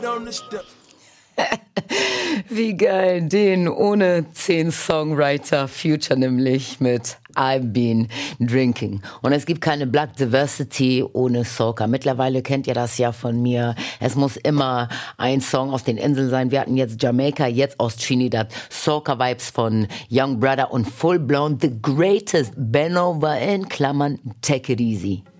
Wie geil, den ohne 10 Songwriter Future nämlich mit I've Been Drinking. Und es gibt keine Black Diversity ohne Soca. Mittlerweile kennt ihr das ja von mir. Es muss immer ein Song aus den Inseln sein. Wir hatten jetzt Jamaika, jetzt aus Trinidad. Soca-Vibes von Young Brother und Full Blown The Greatest. Ben Over in Klammern Take It Easy.